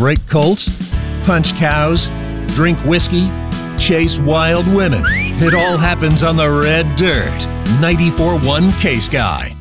break colts, punch cows, drink whiskey, chase wild women. It all happens on the red dirt. 94.1 K-Sky.